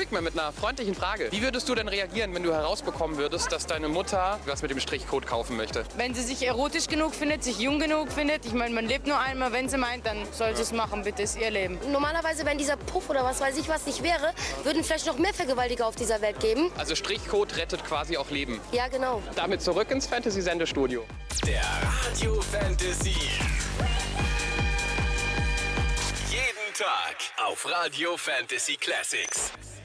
Wiegmann mit einer freundlichen Frage. Wie würdest du denn reagieren, wenn du herausbekommen würdest, dass deine Mutter was mit dem Strichcode kaufen möchte? Wenn sie sich erotisch genug findet, sich jung genug findet, ich meine, man lebt nur einmal, wenn sie meint, dann soll sie es machen, bitte, ist ihr Leben. Normalerweise, wenn dieser Puff oder was weiß ich was nicht wäre, würden vielleicht noch mehr Vergewaltiger auf dieser Welt geben. Also Strichcode rettet quasi auch Leben. Ja, genau. Damit zurück ins Fantasy-Sendestudio. Der Radio Fantasy. Jeden Tag auf Radio Fantasy Classics.